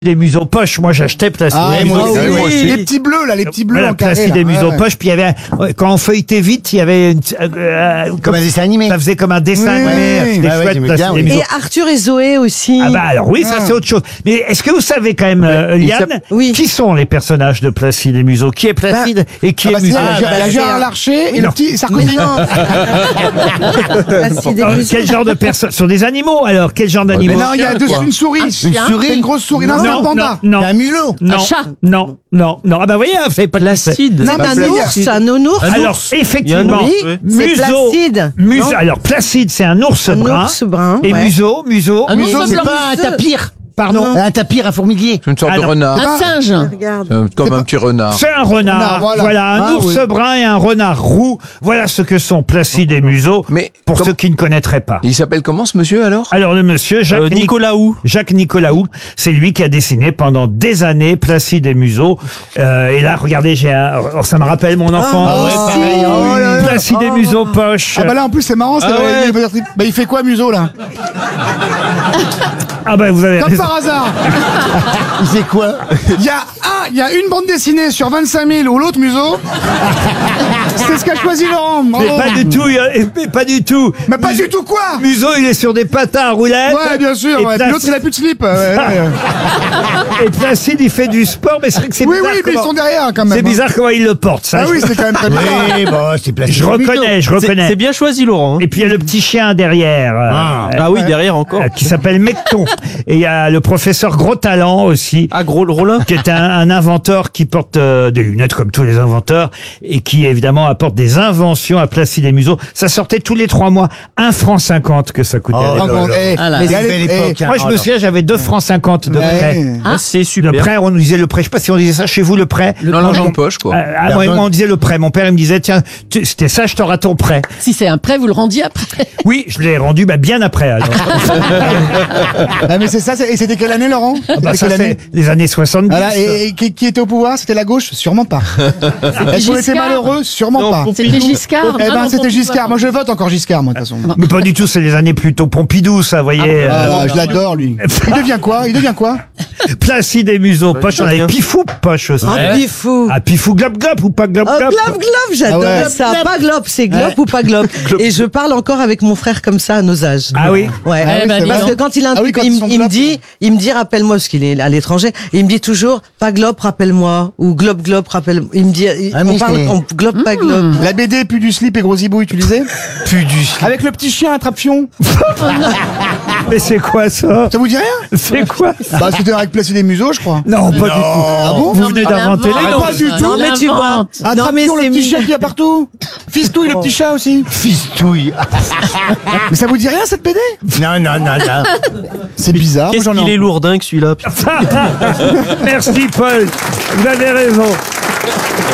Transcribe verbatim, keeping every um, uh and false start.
Des museaux poches, moi j'achetais Placide Ah, des moi museaux. aussi, oui, oui. oui. Les petits bleus, là, les petits bleus Voilà, en carré. Placide là. des museaux Ouais, ouais. poches, puis il y avait un- quand on feuilletait vite, il y avait une, euh, euh, Comme un dessin animé. ça faisait comme un dessin Oui, animé. oui, C'était ouais, ouais, chouette, j'aimais Placide bien, des oui. museaux. Et Arthur et Zoé aussi. Ah bah alors oui, ça Ah. c'est autre chose. Mais est-ce que vous savez quand même, euh, Il Liane, s'appelle- Oui. qui sont les personnages de Placide et Museau? Qui est Placide et qui Ah bah, est c'est Museau? la, bah, la c'est Gérard un- Larcher et Non. le petit Mais Sarkozy. non. Placide et Alors, Museau. quel genre de personnes? Sur des animaux alors? Quel genre Mais d'animaux? non, il y a deux, une souris. chien. souris. C'est une grosse souris. Non, c'est un non, panda. non, C'est un mulot. non, Un chat. non, non, non. Ah bah voyez, vous savez pas de Placide. Non, mais un ours, un nounours. Alors effectivement, Oui, c'est Museau, Placide. Museau. Non. Alors Placide, c'est un ours Un brun. ours brun. Et ouais. Museau, Museau, Un Museau, museau, c'est pas un tapir. pardon. Un tapir, un fourmilier. C'est une sorte Ah de non. renard. Un singe. Regarde. Euh, Comme un petit renard. C'est un renard. Renard, voilà. voilà. un Ah, ours oui. brun et un renard roux. Voilà ce que sont Placide et Museau. Mais pour comme- ceux qui ne connaîtraient pas. Il s'appelle comment ce monsieur alors? Alors le monsieur Jacques Euh, Nicolaou. Jacques Nicolaou, c'est lui qui a dessiné pendant des années Placide et Museau. Euh, et là, regardez, j'ai un... oh, ça me rappelle mon enfant. Ah ouais, pareil. Oh là là. Placide et Museau poche. Ah bah là en plus c'est marrant, c'est Ah ouais. il va dire- bah il fait quoi Museau là? Ah bah vous avez Comme raison. par hasard. Il fait quoi? Il y a un, il y a une bande dessinée sur vingt-cinq mille ou l'autre Museau. C'est ce qu'a choisi Laurent. Mais Bravo. pas du tout, il- mais pas du tout. Mais pas du tout quoi. Museau, il est sur des patins à roulettes. Ouais bien sûr. Et Ouais. Puis Placide- l'autre il a plus de slip. Ouais, ouais. Et Placide, il fait du sport, mais c'est vrai que c'est Oui bizarre. oui mais ils comment- sont derrière quand même. C'est bizarre comment il le porte, ça. Ah oui c'est quand même très bizarre. Oui, bon, c'est placé. Je reconnais, je reconnais. C'est bien choisi, Laurent. Et puis il y a le petit chien derrière. euh, Ah. euh, Ah oui, derrière encore. euh, qui s'appelle Mecton. Et il y a le professeur Gros Talent aussi. Ah, gros le Rollin. Qui est un, un inventeur qui porte euh, des lunettes comme tous les inventeurs et qui évidemment apporte des inventions à Placide et Museau. Ça sortait tous les trois mois, un franc cinquante que ça coûtait. Oh, à l'époque. Encore, eh, Ah là, mais c'est allez, belle eh, époque, hein. Moi je me souviens, j'avais deux francs cinquante de prêt. ouais. Ah, c'est Le super. prêt, on nous disait le prêt. Je sais pas si on disait ça chez vous, le prêt. Dans l'argent de poche quoi. Euh, ah, moi, moi, on disait le prêt. Mon père il me disait tiens, tu- c'était ça, je t'aurai ton prêt. Si c'est un prêt, vous le rendiez après. Oui, je l'ai rendu bah, bien après. Alors. Ah mais c'est ça. c'est- Et c'était quelle année Laurent? Ah bah, C'était ça, quelle c'est année? les années soixante-dix. Voilà, et, et qui, qui était au pouvoir? C'était la gauche? Sûrement pas. Est-ce qu'on était Giscard. malheureux? Sûrement Non, pas. C'était Giscard. Eh Ah ben non, c'était pour Giscard. pouvoir. Moi je vote encore Giscard moi de toute façon. Mais pas du tout, c'est les années plutôt Pompidou, ça, vous voyez. Ah, euh, je l'adore lui. Il devient quoi? Il devient quoi? Placide et Museau, poche, on avait bien. Pifou, poche aussi. Un pifou. Ah, Pifou, globe, globe ou pas globe, Oh, globe. glop, glop, j'adore Ah ouais. ça. Pas glop, c'est glop ou pas glop. Et je parle encore avec mon frère comme ça à nos âges. Ah oui. Ouais. Ah oui, bah, c'est dis Parce vrai. que quand il a un Ah oui, truc, quand il, ils sont il me glop. dit, il me dit, rappelle-moi, parce qu'il est à l'étranger, il me dit toujours, pas glop, rappelle-moi, ou glop, glop, rappelle-moi. Il me dit, il- Ah, on mais parle, c'est- on glop, pas glop. La B D plus du slip et gros zibouille, tu lisais? Plus du slip. Avec le petit chien attrape-fion. Mais c'est quoi ça? Ça vous dit rien? C'est quoi? Bah c'était avec Placide et Museau, je crois. Non, pas du tout. Ah bon? Vous venez d'inventer les Ah, noms. pas du tout. Non, mais tu vois. Non, mais Attrape-fion, le c'est petit mignon. chien qui a partout. Fistouille, le petit chat aussi. Fistouille. Mais ça vous dit rien cette B D? Non, non, non, non. C'est bizarre. moi, Qu'est-ce j'en ai qu'il en- est lourdingue celui-là. Merci Paul, vous avez raison.